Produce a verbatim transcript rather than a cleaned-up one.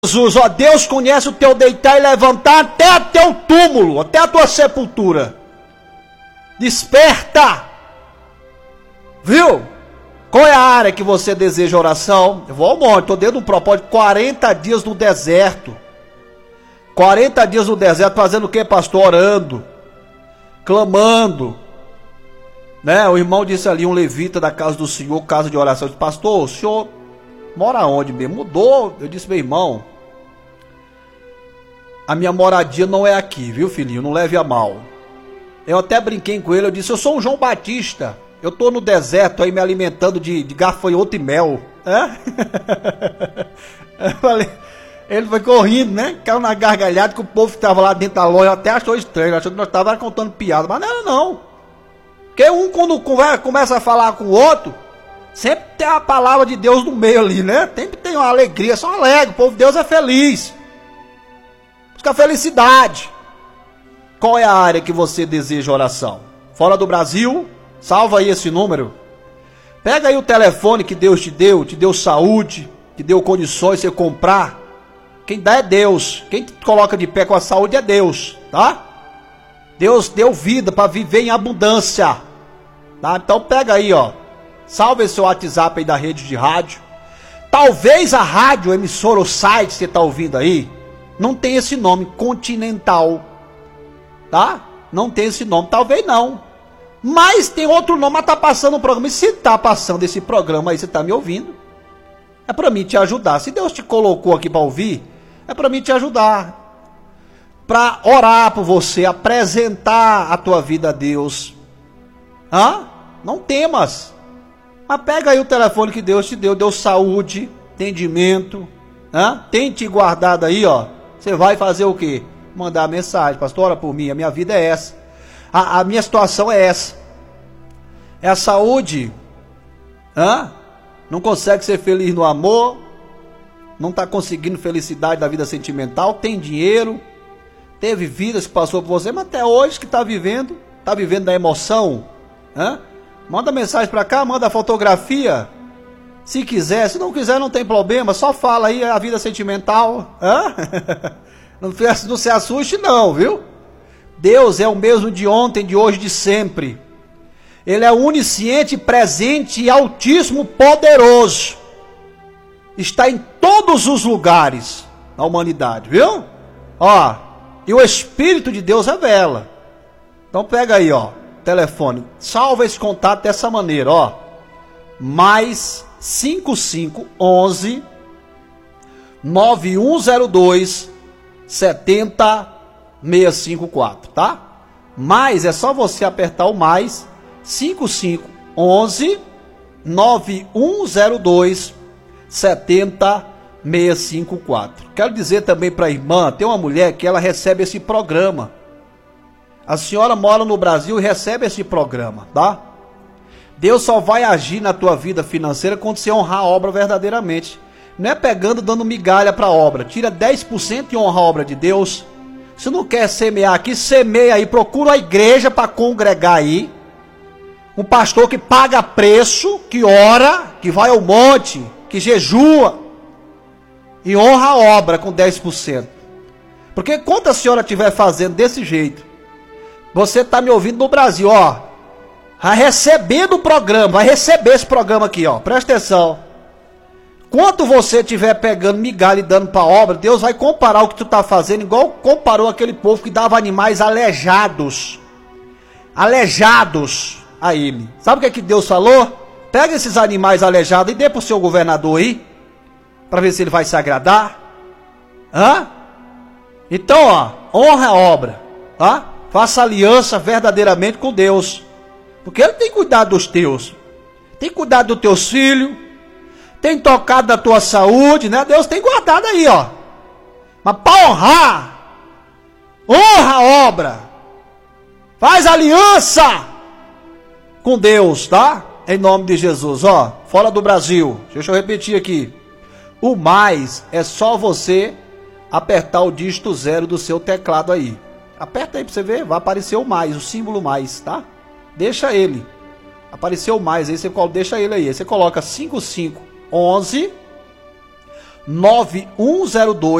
Jesus, ó, Deus conhece o teu deitar e levantar até o teu túmulo, até a tua sepultura. Desperta! Viu? Qual é a área que você deseja oração? Eu vou ao monte, estou dentro de um propósito, quarenta dias no deserto. quarenta dias no deserto, fazendo o que, pastor? Orando, clamando. Né? O irmão disse ali, um levita da casa do Senhor, casa de oração. Eu disse, pastor, o senhor mora onde mesmo? Mudou? Eu disse, meu irmão, a minha moradia não é aqui, viu, filhinho? Não leve a mal. Eu até brinquei com ele, eu disse, eu sou um João Batista. Eu estou no deserto aí me alimentando de, de gafanhoto e mel. É? Eu falei, ele foi correndo, né? Caiu na gargalhada que o povo que estava lá dentro da loja até achou estranho, achou que nós estávamos contando piada. Mas não era não. Porque um quando começa a falar com o outro, sempre tem a palavra de Deus no meio ali, né? Sempre tem uma alegria, só alegre. O povo de Deus é feliz. Busca felicidade. Qual é a área que você deseja oração? Fora do Brasil? Salva aí esse número. Pega aí o telefone que Deus te deu, te deu saúde, te deu condições de você comprar. Quem dá é Deus. Quem te coloca de pé com a saúde é Deus, tá? Deus deu vida para viver em abundância, tá? Então pega aí, ó. Salva esse WhatsApp aí da rede de rádio. Talvez a rádio, emissora ou site que você está ouvindo aí, não tem esse nome, Continental, tá? Não tem esse nome, talvez não. Mas tem outro nome, mas tá passando o programa. E se tá passando esse programa aí, você tá me ouvindo, é para mim te ajudar. Se Deus te colocou aqui para ouvir, é para mim te ajudar. Para orar por você, apresentar a tua vida a Deus. Hã? Não temas. Mas pega aí o telefone que Deus te deu, deu saúde, entendimento, hã? Tem te guardado aí, ó. Você vai fazer o quê? Mandar mensagem, pastor, ora por mim, a minha vida é essa. A, a minha situação é essa. É a saúde. Hã? Não consegue ser feliz no amor. Não está conseguindo felicidade da vida sentimental. Tem dinheiro. Teve vidas que passou por você, mas até hoje que está vivendo. Está vivendo da emoção. Hã? Manda mensagem para cá, manda fotografia. Se quiser, se não quiser não tem problema. Só fala aí a vida sentimental. Hã? Não, não se assuste não, viu? Deus é o mesmo de ontem, de hoje, de sempre. Ele é onisciente, presente e altíssimo, poderoso. Está em todos os lugares na humanidade, viu? Ó, e o Espírito de Deus revela. Então pega aí, ó, telefone. Salva esse contato dessa maneira, ó. Mais cinco cinco onze nove um zero dois setenta seis cinco quatro, tá? Mais é só você apertar o mais cinco cinco onze nove um zero dois setenta seis cinco quatro. Quero dizer também para a irmã, tem uma mulher que ela recebe esse programa. A senhora mora no Brasil e recebe esse programa, tá? Deus só vai agir na tua vida financeira quando você honrar a obra verdadeiramente. Não é pegando, dando migalha para a obra. Tira dez por cento e honra a obra de Deus. Se não quer semear aqui, semeia aí, procura a igreja para congregar aí. Um pastor que paga preço, que ora, que vai ao monte, que jejua. E honra a obra com dez por cento. Porque quando a senhora estiver fazendo desse jeito, você está me ouvindo no Brasil, ó. Vai receber do programa, vai receber esse programa aqui, ó. Presta atenção. Quando você estiver pegando migalha e dando para a obra, Deus vai comparar o que tu está fazendo, igual comparou aquele povo que dava animais aleijados. Aleijados a ele. Sabe o que é que Deus falou? Pega esses animais aleijados e dê para o seu governador aí, para ver se ele vai se agradar. Hã? Então, ó, honra a obra. Tá? Faça aliança verdadeiramente com Deus. Porque Ele tem cuidado dos teus. Tem cuidado dos teus filhos. Tem tocado da tua saúde, né? Deus tem guardado aí, ó. Mas para honrar, honra a obra. Faz aliança com Deus, tá? Em nome de Jesus, ó. Fora do Brasil, deixa eu repetir aqui. O mais é só você apertar o dígito zero do seu teclado aí. Aperta aí para você ver, vai aparecer o mais, o símbolo mais, tá? Deixa ele. Apareceu o mais, aí você deixa ele aí. Aí você coloca cinco cinco onze nove um zero dois